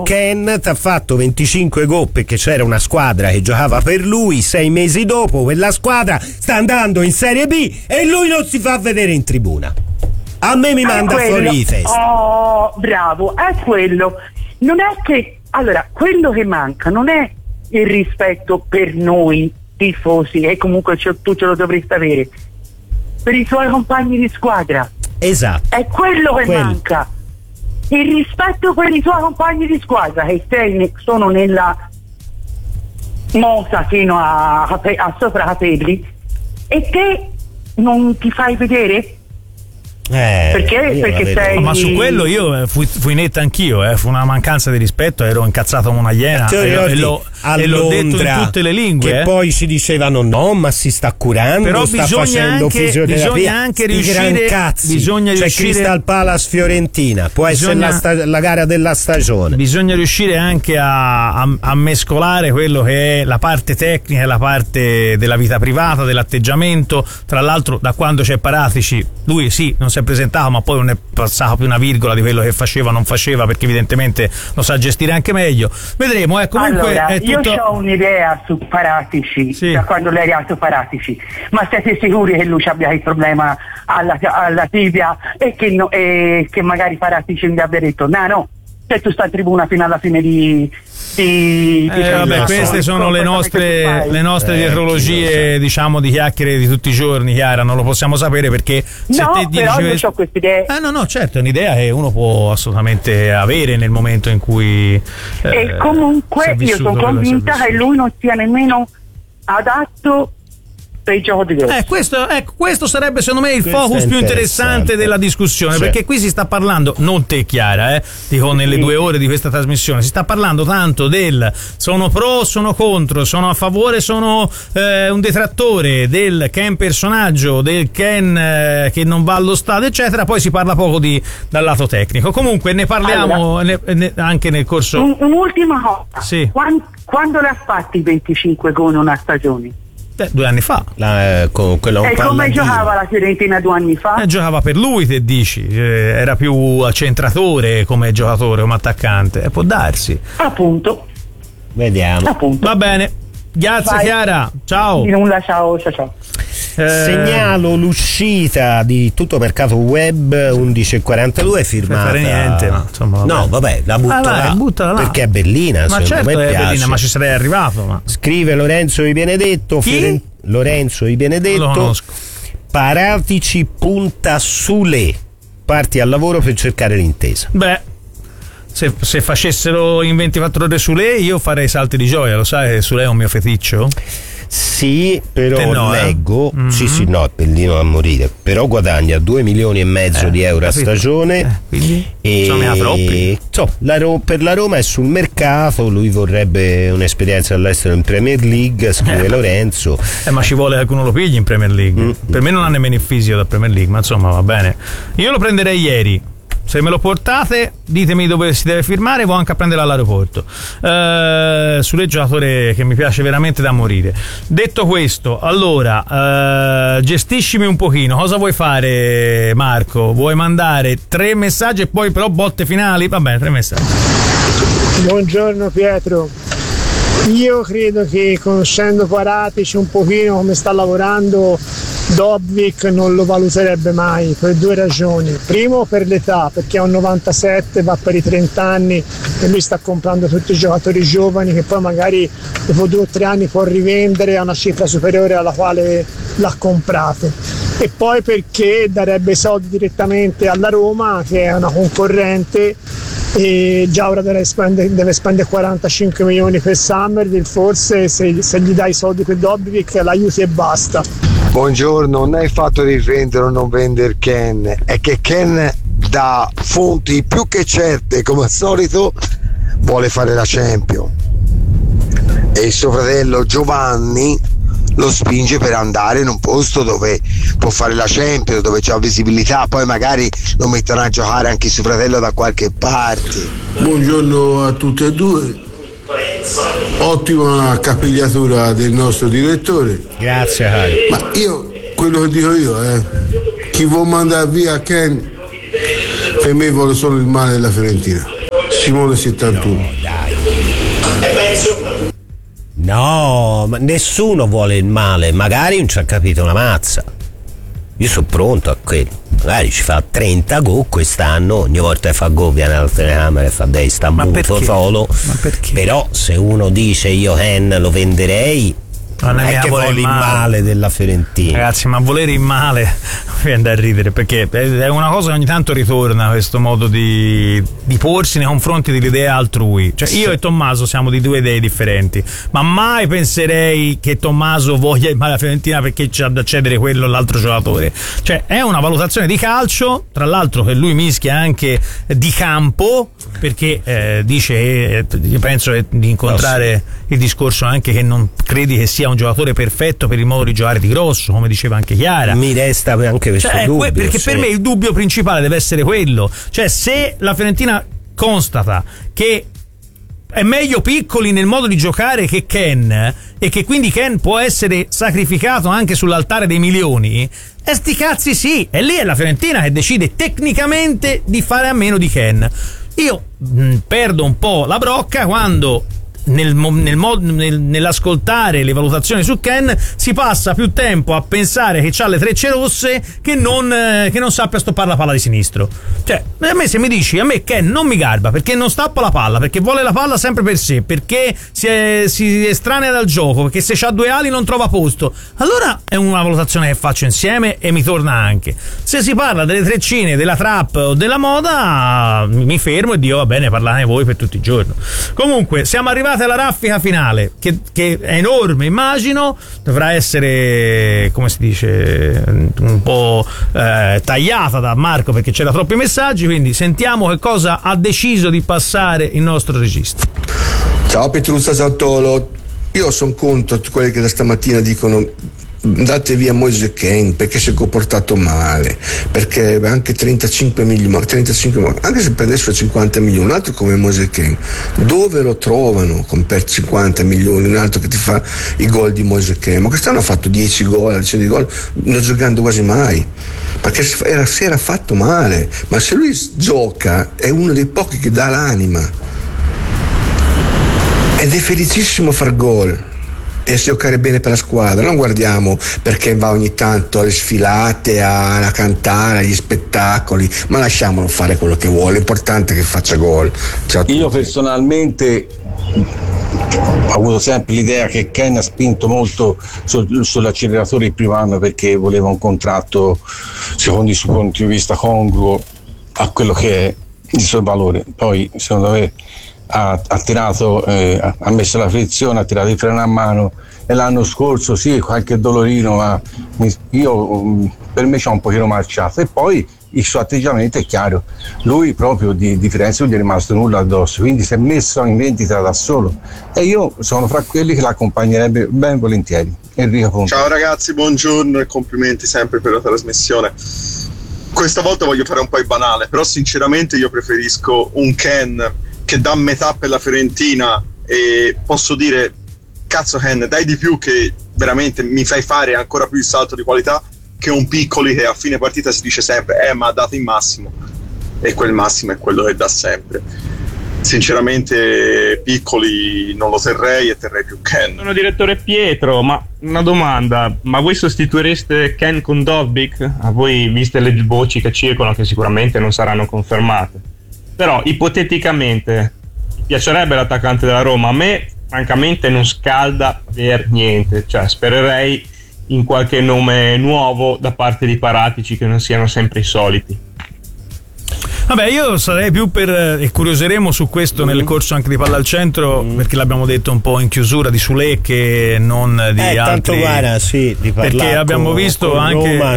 Ken ti ha fatto 25 gol perché c'era una squadra che giocava per lui. 6 mesi dopo quella squadra sta andando in Serie B e lui non si fa vedere in tribuna. A me mi manda fuori di testa. Oh, bravo, è quello. Non è che, allora, quello che manca non è il rispetto per noi tifosi, e comunque tu ce lo dovresti avere, per i suoi compagni di squadra. Esatto. È quello che manca. Il rispetto per i suoi compagni di squadra che sono nella mosa fino a sopra capelli, e te non ti fai vedere? Perché sei... Ma su quello io fui netta anch'io, fu una mancanza di rispetto, ero incazzato come una iena e l'ho detto in tutte le lingue. Che poi ci dicevano no, ma si sta curando, però sta facendo fisioterapia. Bisogna anche riuscire, c'è Crystal Palace Fiorentina, può essere la gara della stagione. Bisogna riuscire anche a mescolare quello che è la parte tecnica e la parte della vita privata, dell'atteggiamento. Tra l'altro, da quando c'è Paratici, lui sì, non si è presentato, ma poi non è passato più una virgola di quello che faceva, non faceva, perché evidentemente lo sa gestire anche meglio. Vedremo, comunque allora, è tutto... io ho un'idea su Paratici, sì, da quando lei è arrivato Paratici, ma siete sicuri che lui abbia il problema alla tibia e che magari Paratici gli abbia detto no, se tu stai in tribuna fino alla fine vabbè, queste sono le nostre dietrologie, diciamo, di chiacchiere di tutti i giorni, Chiara, non lo possiamo sapere, perché se te però io ho queste idee. No, certo, è un'idea che uno può assolutamente avere nel momento in cui e comunque io sono convinta che lui non sia nemmeno adatto per il gioco di calcio. Questo sarebbe secondo me il focus più interessante della discussione, perché qui si sta parlando, non te Chiara, dico nelle 2 ore di questa trasmissione, si sta parlando tanto del sono pro, sono contro, sono a favore, sono un detrattore del Ken personaggio, del Ken che non va allo stadio, eccetera. Poi si parla poco dal lato tecnico. Comunque ne parliamo anche nel corso. Un'ultima cosa, sì. Quando le ha fatti i 25 gol in una stagione? 2 anni fa. E come giocava la Fiorentina 2 anni fa? Giocava per lui, te dici, era più accentratore come giocatore, come attaccante, può darsi. Appunto. Vediamo. Appunto. Va bene, grazie. Vai. Chiara, ciao. Di nulla, ciao. Segnalo l'uscita di Tutto Mercato Web 11:42 firmata. Non fare niente, ma insomma, no, vabbè, la butto là perché è bellina. Ma certo me è piace. bellina, ma ci sarei arrivato. Ma... Scrive Lorenzo Di Benedetto. Lorenzo Di Benedetto. Lo conosco. Paratici punta su le parti al lavoro per cercare l'intesa. Beh, se facessero in 24 ore su lei, io farei salti di gioia. Lo sai che su lei è un mio feticcio? Sì, però leggo sì, no, è bellino a morire, però guadagna 2,5 milioni di euro a stagione, quindi e per la Roma è sul mercato, lui vorrebbe un'esperienza all'estero in Premier League, scrive Lorenzo. Ma ci vuole che qualcuno lo pigli in Premier League. Per me non ha nemmeno il fisio da Premier League, ma insomma va bene. Io lo prenderei ieri. Se me lo portate, ditemi dove si deve firmare, vado anche a prenderlo all'aeroporto. Sulle giocatore che mi piace veramente da morire. Detto questo, allora, gestiscimi un pochino. Cosa vuoi fare, Marco? Vuoi mandare 3 messaggi e poi però botte finali? Va bene, 3 messaggi. Buongiorno Pietro. Io credo che, conoscendo Paratici un pochino come sta lavorando, Dobbik non lo valuterebbe mai, per 2 ragioni. Primo, per l'età, perché è un 97, va per i 30 anni e lui sta comprando tutti i giocatori giovani che poi magari dopo 2 o 3 anni può rivendere a una cifra superiore alla quale l'ha comprato. E poi perché darebbe soldi direttamente alla Roma, che è una concorrente, e già ora deve spendere 45 milioni per Summerville. Forse se gli dai i soldi per Dobbik l'aiuti e basta. Buongiorno, non è il fatto di vendere o non vendere Ken, è che Ken da fonti più che certe, come al solito, vuole fare la Champions e il suo fratello Giovanni lo spinge per andare in un posto dove può fare la Champions, dove c'ha visibilità, poi magari lo mettono a giocare anche il suo fratello da qualche parte. Buongiorno a tutti e due. Ottima capigliatura del nostro direttore. Grazie Harry. Ma io, quello che dico io, chi vuol mandare via Ken per me vuole solo il male della Fiorentina. Simone 71. No, ma nessuno vuole il male, magari non ci ha capito una mazza. Io sono pronto a quello. Magari ci fa 30 gol quest'anno, ogni volta che fa gol viene alla telecamera e fa dei stambuto solo. Ma perché? Però se uno dice io Ken lo venderei, non è che vuole il male della Fiorentina. Ragazzi, ma volere il male mi viene da ridere, perché è una cosa che ogni tanto ritorna, questo modo di porsi nei confronti dell'idea altrui. Cioè, io e Tommaso siamo di due idee differenti, ma mai penserei che Tommaso voglia il male alla Fiorentina perché c'ha da cedere quello o l'altro giocatore. Cioè, è una valutazione di calcio, tra l'altro che lui mischia anche di campo, perché dice, io penso di incontrare il discorso anche che non credi che sia un giocatore perfetto per il modo di giocare di Grosso, come diceva anche Chiara. Mi resta anche questo dubbio, perché per me il dubbio principale deve essere quello, cioè se la Fiorentina constata che è meglio Piccoli nel modo di giocare che Ken, e che quindi Ken può essere sacrificato anche sull'altare dei milioni, e sti cazzi sì, e lì è la Fiorentina che decide tecnicamente di fare a meno di Ken. Io perdo un po' la brocca quando nell'ascoltare le valutazioni su Ken si passa più tempo a pensare che c'ha le trecce rosse che non sappia stoppare la palla di sinistro. Cioè, a me se mi dici a me Ken non mi garba perché non stappa la palla, perché vuole la palla sempre per sé, perché si estranea dal gioco, perché se c'ha due ali non trova posto, allora è una valutazione che faccio insieme e mi torna anche. Se si parla delle treccine, della trap o della moda, mi fermo e dico va bene, parlate voi per tutti i giorni. Comunque siamo arrivati alla raffica finale, che è enorme, immagino dovrà essere, come si dice, un po' tagliata da Marco perché c'era troppi messaggi, quindi sentiamo che cosa ha deciso di passare il nostro regista. Ciao Petruzza, ciao Tolo. Io sono contro quelli che da stamattina dicono andate via Moise Kean perché si è comportato male, perché anche 35 milioni, anche se perdessero 50 milioni, un altro come Moise Kean dove lo trovano per 50 milioni, un altro che ti fa i gol di Moise Kean? Ma quest'anno ha fatto 10 gol, 10 gol, non giocando quasi mai, perché si era fatto male. Ma se lui gioca è uno dei pochi che dà l'anima ed è felicissimo far gol e giocare bene per la squadra. Non guardiamo perché va ogni tanto alle sfilate, a cantare, agli spettacoli, ma lasciamolo fare quello che vuole, l'importante è che faccia gol. Io personalmente ho avuto sempre l'idea che Ken ha spinto molto sull'acceleratore il primo anno perché voleva un contratto secondo il suo punto di vista congruo a quello che è il suo valore. Poi secondo me ha tirato, ha messo la frizione, ha tirato il freno a mano, e l'anno scorso sì, qualche dolorino, ma io per me ci ha un pochino marciato. E poi il suo atteggiamento è chiaro, lui proprio di Firenze non gli è rimasto nulla addosso, quindi si è messo in vendita da solo, e io sono fra quelli che l'accompagnerebbe ben volentieri. Enrico Ponte. Ciao ragazzi, buongiorno e complimenti sempre per la trasmissione. Questa volta voglio fare un po' il banale, però sinceramente io preferisco un Ken che dà metà per la Fiorentina, e posso dire cazzo Ken, dai di più, che veramente mi fai fare ancora più il salto di qualità, che un Piccoli che a fine partita si dice sempre ma ha dato il massimo, e quel massimo è quello che dà sempre. Sinceramente Piccoli non lo terrei e terrei più Ken. Sono direttore Pietro, ma una domanda, ma voi sostituireste Ken con Dovbyk? A voi, viste le voci che circolano, che sicuramente non saranno confermate, però ipoteticamente piacerebbe l'attaccante della Roma? A me francamente non scalda per niente, cioè spererei in qualche nome nuovo da parte di Paratici, che non siano sempre i soliti. Vabbè, io sarei più per, e curioseremo su questo nel corso anche di Palla al Centro, perché l'abbiamo detto un po' in chiusura, di Sule che non di altri. Tanto guarda, sì, di parlare, perché abbiamo visto anche Roma,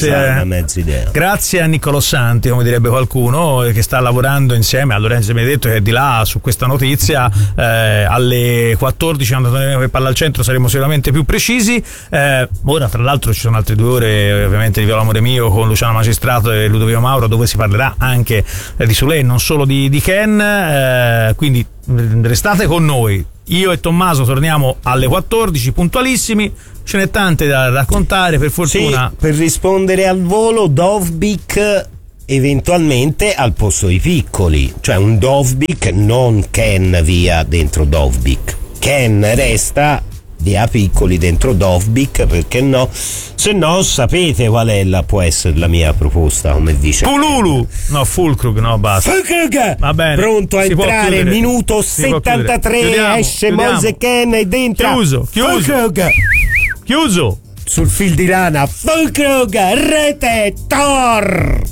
grazie a Niccolò Santi, come direbbe qualcuno, che sta lavorando insieme a Lorenzo Benedetto, che è di là su questa notizia. Alle 14 andando per Palla al Centro saremo sicuramente più precisi. Ora tra l'altro ci sono altre 2 ore ovviamente di Viola Amore Mio con Luciano Magistrato e Ludovico Mauro, dove si parlerà anche di Sule, non solo di Ken, quindi restate con noi. Io e Tommaso torniamo alle 14 puntualissimi, ce n'è tante da raccontare, per fortuna. Sì, per rispondere al volo, Dovbyk eventualmente al posto dei piccoli, cioè un Dovbyk, non Ken via dentro Dovbyk. Ken resta via piccoli dentro Dovbyk, perché no? Se no sapete qual è può essere la mia proposta come dice Pululu, no, Fulkrug, no, basta. Fulkrug, va bene, pronto a entrare, minuto 73, esce Moise Ken e dentro chiuso sul fil di lana, Fulkrug, rete, Thor.